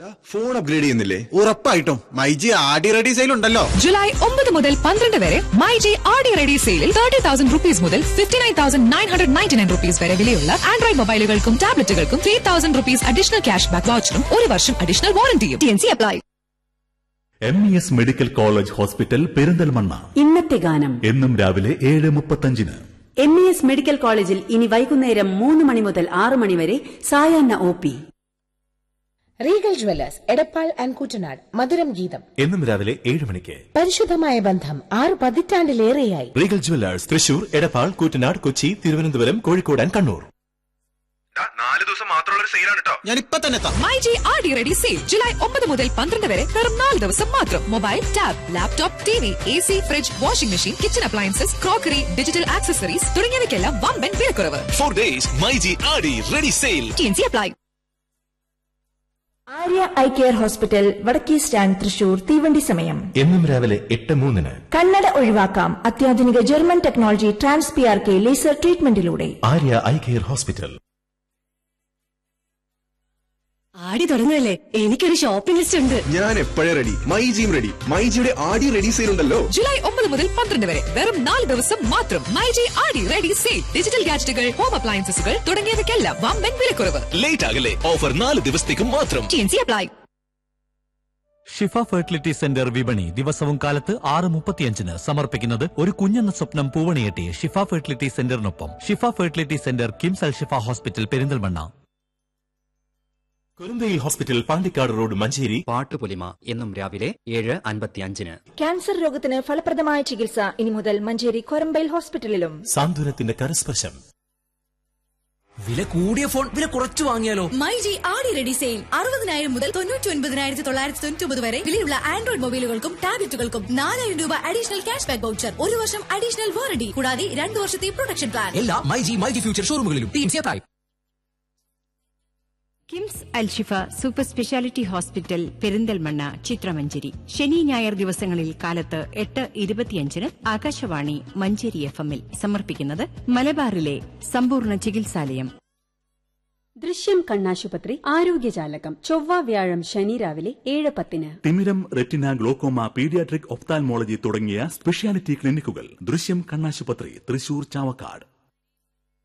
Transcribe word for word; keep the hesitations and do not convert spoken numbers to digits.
Phone upgrade ചെയ്യുന്നില്ലേ? ഉറപ്പായിട്ടും മൈജി ആടി റെഡി സെയിൽ ഉണ്ടല്ലോ. ജൂലൈ ഒമ്പത് മുതൽ പന്ത്രണ്ട് വരെ മൈജി ആടി റെഡി സെയിലിൽ തേർട്ടി തൗസൻഡ് റുപ്പീസ് മുതൽ fifty nine thousand nine hundred ninety nine rupees വരെ വിലയുള്ള Android മൊബൈലുകൾക്കും ടാബ്ലറ്റുകൾക്കും three thousand rupees additional cash back വൗച്ചറും ഒരു വർഷം additional വാറന്റിയും. T N C apply. M E S medical college hospital Perinthalmanna. ഇന്നത്തെ ഗാനം എന്നും രാവിലെ ഏഴ് മുപ്പത്തഞ്ചിന്. എം ഇ എസ് മെഡിക്കൽ കോളേജിൽ ഇനി വൈകുന്നേരം മൂന്ന് മണി മുതൽ ആറ് മണി വരെ സായാഹ്ന O P. Regal Jewellers Edappal and Koottanad മധുരം ഗീതം എന്നും രാവിലെ ഏഴ് മണിക്ക്. പരിശുദ്ധമായ ബന്ധം ആറ് പതിറ്റാണ്ടിലേറെയായി. Regal Jewellers Thrissur, Edappal, Koottanad, Kochi, Thiruvananthapuram, Kozhikode and Kannur. നാല് ദിവസം മാത്രമുള്ള സെയിലാണ് കേട്ടോ. ഞാൻ ഇപ്പൊ തന്നെ മൈജി ആടി റെഡി സെയിൽ ജൂലൈ ഒമ്പത് മുതൽ പന്ത്രണ്ട് വരെ വെറും നാല് ദിവസം മാത്രം. Mobile, tab, laptop, T V, A C, fridge, washing machine, kitchen appliances, crockery, digital accessories തുടങ്ങിയവയ്ക്കെല്ലാം വമ്പൻ വിലക്കുറവ്. ഫോർ ഡേയ്സ് മൈജി ആടി ready sale. T N C apply. Arya eye care hospital വടക്കേ സ്റ്റാൻഡ് തൃശൂർ. തീവണ്ടി സമയം എന്നും രാവിലെ എട്ട് മൂന്നിന്. കണ്ണട ഒഴിവാക്കാം അത്യാധുനിക German technology trans P R K laser ട്രീറ്റ്മെന്റിലൂടെ. Arya eye care hospital. ആടി തുടങ്ങുകയല്ലേ, എനിക്കൊരു ഷോപ്പിംഗ് ലിസ്റ്റ് ഉണ്ട്. ഞാൻ എപ്പോഴേ റെഡി. മൈജിയും റെഡി. മൈജിയുടെ ആടി റെഡി സെയിൽ ഉണ്ടല്ലോ. ജൂലൈ ഒമ്പത് മുതൽ പന്ത്രണ്ട് വരെ വെറും നാല് ദിവസം മാത്രം. മൈജി ആടി റെഡി സെയിൽ. ഡിജിറ്റൽ ഗാഡ്ജറ്റുകൾ, ഹോം അപ്ലയൻസസുകൾ തുടങ്ങിയവയ്ക്കെല്ലാം വമ്പൻ വിലക്കുറവ്. ലേറ്റ് ആകല്ലേ, ഓഫർ നാല് ദിവസത്തേക്കും മാത്രം. T N C apply. ഷിഫ ഫെർട്ടിലിറ്റി സെന്റർ വിപണി ദിവസവും കാലത്ത് ആറ് മുപ്പത്തിയഞ്ചിന് സമർപ്പിക്കുന്നത് ഒരു കുഞ്ഞെന്ന സ്വപ്നം പൂവണിയെട്ടി ഷിഫ ഫെർട്ടിലിറ്റി സെന്ററിനൊപ്പം. ഷിഫ ഫെർട്ടിലിറ്റി സെന്റർ കിംസ് അൽ ഷിഫ hospital Perinthalmanna. കുരുന്തയിൽ hospital, Pandikkad road, Manjeri. Pattupolima എന്നും രാവിലെ ഏഴ് അൻപത്തിയഞ്ചിന്. ക്യാൻസർ രോഗത്തിന് ഫലപ്രദമായ ചികിത്സ ഇനി മുതൽ മഞ്ചേരി കൊരമ്പയിൽ ഹോസ്പിറ്റലിലും. സാന്ത്വനത്തിന്റെ കരസ്പർശം. വില കൂടിയ ഫോൺ വില കുറച്ചു വാങ്ങിയാലോ? മൈജി ആടി റെഡി സെയിൽ അറുപതിനായിരം മുതൽ തൊണ്ണൂറ്റി ഒൻപതിനായിരത്തി തൊള്ളായിരത്തി തൊണ്ണൂറ്റി ഒമ്പത് വരെ വിലയുള്ള ആൻഡ്രോയിഡ് മൊബൈലുകൾക്കും ടാബ്ലറ്റുകൾക്കും നാലായിരം രൂപ അഡീഷണൽ ക്യാഷ് ബാക്ക് വൗച്ചർ, ഒരു വർഷം അഡീഷണൽ വാറണ്ടി കൂടാതെ രണ്ടു വർഷത്തെ പ്രൊട്ടക്ഷൻ പ്ലാൻ. എല്ലാ myG myG future ഷോറൂമുകളിലും. T N C apply. KIMS Alshifa super speciality hospital Perinthalmanna ചിത്രമഞ്ചേരി. ശനി ഞായർ ദിവസങ്ങളിൽ കാലത്ത് എട്ട് ഇരുപത്തിയഞ്ചിന് ആകാശവാണി മഞ്ചേരി എഫ് എമ്മിൽ സമർപ്പിക്കുന്നത് മലബാറിലെ സമ്പൂർണ്ണ ചികിത്സാലയം. ദൃശ്യം കണ്ണാശുപത്രി ആരോഗ്യജാലകം ചൊവ്വ വ്യാഴം ശനി രാവിലെ ഏഴ് പത്തിന്. തിമിരം, റെറ്റിന, ഗ്ലോക്കോമ, പീഡിയാട്രിക്, ഒഫ്താൽമോളജി തുടങ്ങിയ സ്പെഷ്യാലിറ്റി ക്ലിനിക്കുകൾ. ദൃശ്യം കണ്ണാശുപത്രി തൃശൂർ, ചാവക്കാട്.